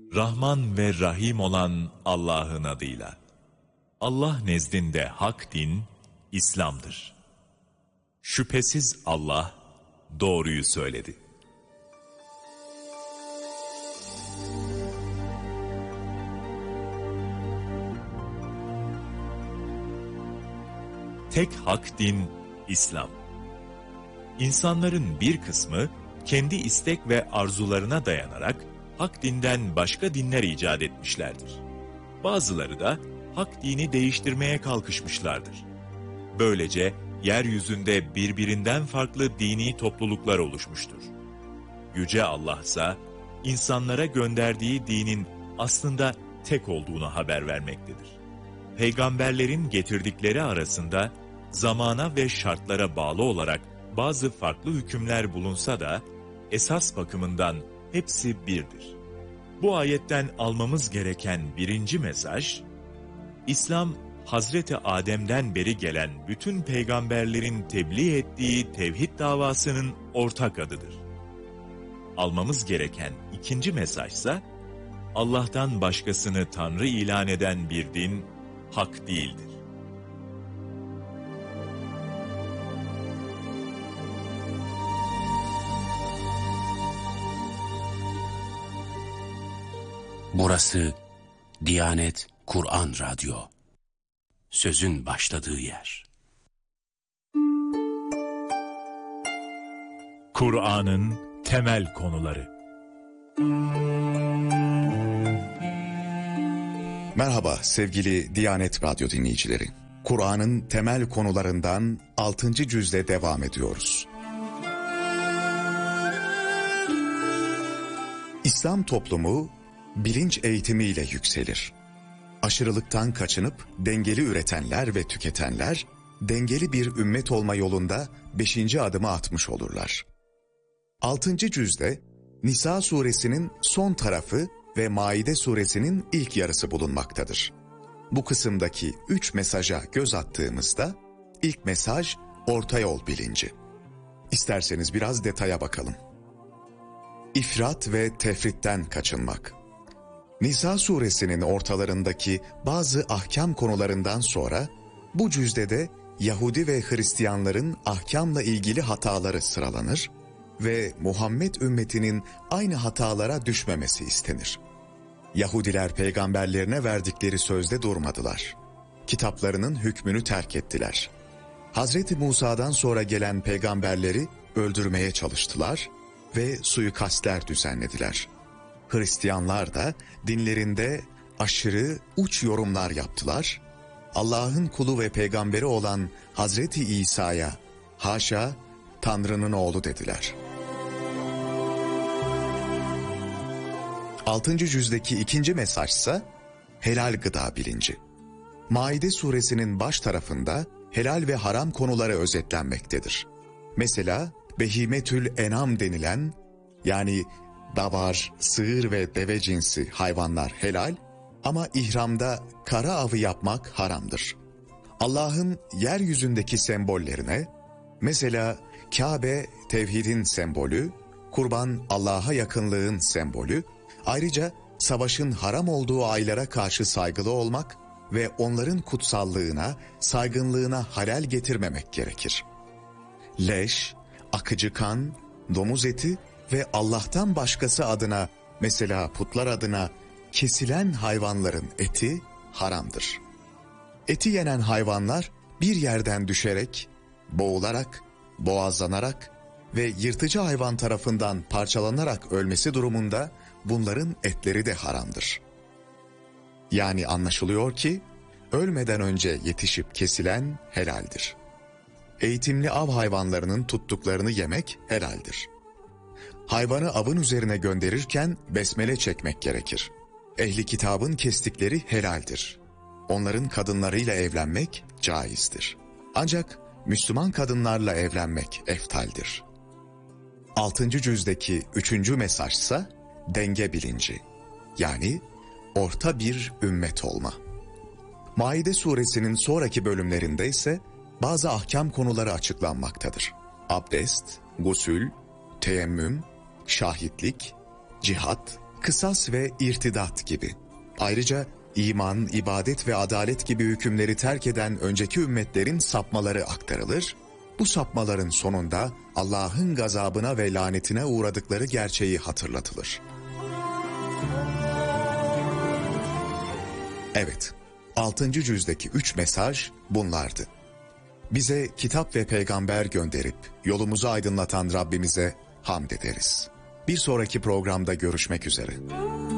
Rahman ve Rahim olan Allah'ın adıyla. Allah nezdinde hak din, İslam'dır. Şüphesiz Allah doğruyu söyledi. Tek hak din, İslam. İnsanların bir kısmı kendi istek ve arzularına dayanarak hak dinden başka dinler icat etmişlerdir. Bazıları da hak dini değiştirmeye kalkışmışlardır. Böylece yeryüzünde birbirinden farklı dini topluluklar oluşmuştur. Yüce Allah ise insanlara gönderdiği dinin aslında tek olduğunu haber vermektedir. Peygamberlerin getirdikleri arasında zamana ve şartlara bağlı olarak bazı farklı hükümler bulunsa da esas bakımından hepsi birdir. Bu ayetten almamız gereken birinci mesaj, İslam, Hazreti Adem'den beri gelen bütün peygamberlerin tebliğ ettiği tevhid davasının ortak adıdır. Almamız gereken ikinci mesajsa, Allah'tan başkasını Tanrı ilan eden bir din, hak değildir. Burası Diyanet Kur'an Radyo. Sözün başladığı yer. Kur'an'ın temel konuları. Merhaba sevgili Diyanet Radyo dinleyicileri. Kur'an'ın temel konularından 6. cüzle devam ediyoruz. İslam toplumu bilinç eğitimiyle yükselir. Aşırılıktan kaçınıp dengeli üretenler ve tüketenler, dengeli bir ümmet olma yolunda 5. adımı atmış olurlar. 6. cüzde Nisa suresinin son tarafı ve Maide suresinin ilk yarısı bulunmaktadır. Bu kısımdaki 3 mesaja göz attığımızda, ilk mesaj orta yol bilinci. İsterseniz biraz detaya bakalım. İfrat ve tefritten kaçınmak. Nisa suresinin ortalarındaki bazı ahkam konularından sonra bu cüzde de Yahudi ve Hristiyanların ahkamla ilgili hataları sıralanır ve Muhammed ümmetinin aynı hatalara düşmemesi istenir. Yahudiler peygamberlerine verdikleri sözde durmadılar. Kitaplarının hükmünü terk ettiler. Hazreti Musa'dan sonra gelen peygamberleri öldürmeye çalıştılar ve suikastler düzenlediler. Hristiyanlar da dinlerinde aşırı uç yorumlar yaptılar. Allah'ın kulu ve peygamberi olan Hazreti İsa'ya haşa Tanrı'nın oğlu dediler. 6. cüzdeki 2. mesajsa helal gıda bilinci. Maide suresinin baş tarafında helal ve haram konuları özetlenmektedir. Mesela behimetül enam denilen, yani davar, sığır ve deve cinsi hayvanlar helal ama ihramda kara avı yapmak haramdır. Allah'ın yeryüzündeki sembollerine, mesela Kabe tevhidin sembolü, kurban Allah'a yakınlığın sembolü, ayrıca savaşın haram olduğu aylara karşı saygılı olmak ve onların kutsallığına, saygınlığına halal getirmemek gerekir. Leş, akıcı kan, domuz eti ve Allah'tan başkası adına, mesela putlar adına kesilen hayvanların eti haramdır. Eti yenen hayvanlar bir yerden düşerek, boğularak, boğazlanarak ve yırtıcı hayvan tarafından parçalanarak ölmesi durumunda bunların etleri de haramdır. Yani anlaşılıyor ki ölmeden önce yetişip kesilen helaldir. Eğitimli av hayvanlarının tuttuklarını yemek helaldir. Hayvanı avın üzerine gönderirken besmele çekmek gerekir. Ehli kitabın kestikleri helaldir. Onların kadınlarıyla evlenmek caizdir. Ancak Müslüman kadınlarla evlenmek eftaldir. 6. cüzdeki 3. mesajsa denge bilinci, yani orta bir ümmet olma. Maide suresinin sonraki bölümlerinde ise bazı ahkam konuları açıklanmaktadır. Abdest, gusül, teyemmüm, şahitlik, cihat, kısas ve irtidat gibi. Ayrıca iman, ibadet ve adalet gibi hükümleri terk eden önceki ümmetlerin sapmaları aktarılır. Bu sapmaların sonunda Allah'ın gazabına ve lanetine uğradıkları gerçeği hatırlatılır. Evet, 6. cüzdeki 3 mesaj bunlardı. Bize kitap ve peygamber gönderip yolumuzu aydınlatan Rabbimize hamd ederiz. Bir sonraki programda görüşmek üzere.